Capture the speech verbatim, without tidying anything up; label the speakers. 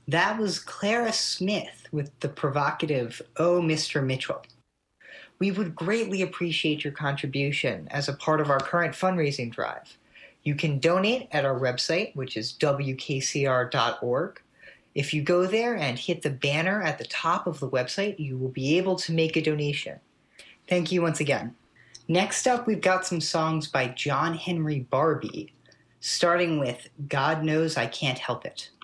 Speaker 1: That was Clara Smith with the provocative Oh, Mister Mitchell. We would greatly appreciate your contribution as a part of our current fundraising drive. You can donate at our website, which is w k c r dot org. If you go there and hit the banner at the top of the website, you will be able to make a donation. Thank you once again. Next up, we've got some songs by John Henry Barbee, starting with God Knows I Can't Help It.